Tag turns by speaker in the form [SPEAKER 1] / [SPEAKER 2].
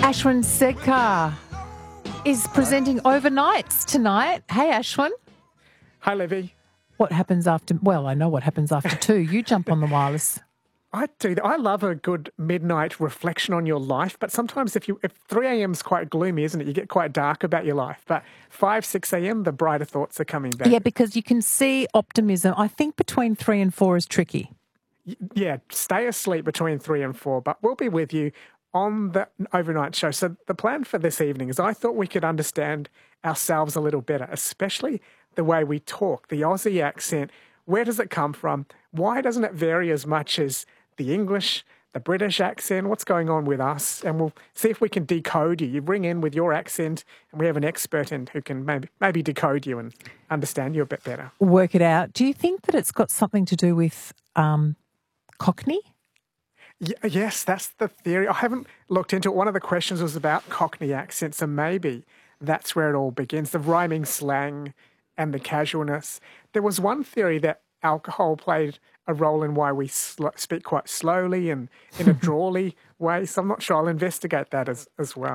[SPEAKER 1] Ashwin Sekar is presenting Overnights tonight. Hey, Ashwin.
[SPEAKER 2] Hi, Livy.
[SPEAKER 1] What happens after... Well, I know what happens after 2. You jump on the wireless.
[SPEAKER 2] I do. I love a good midnight reflection on your life, but sometimes if 3 a.m. is quite gloomy, isn't it? You get quite dark about your life. But 5, 6 a.m., the brighter thoughts are coming back.
[SPEAKER 1] Yeah, because you can see optimism. I think between 3 and 4 is tricky.
[SPEAKER 2] Yeah, stay asleep between 3 and 4, but we'll be with you on the overnight show. So the plan for this evening is I thought we could understand ourselves a little better, especially the way we talk, the Aussie accent. Where does it come from? Why doesn't it vary as much as the English, the British accent? What's going on with us? And we'll see if we can decode you. You bring in with your accent, and we have an expert in who can maybe decode you and understand you a bit better.
[SPEAKER 1] Work it out. Do you think that it's got something to do with Cockney?
[SPEAKER 2] Yes, that's the theory. I haven't looked into it. One of the questions was about Cockney accent, so maybe that's where it all begins, the rhyming slang and the casualness. There was one theory that alcohol played a role in why we speak quite slowly and in a drawly way, so I'm not sure. I'll investigate that as well.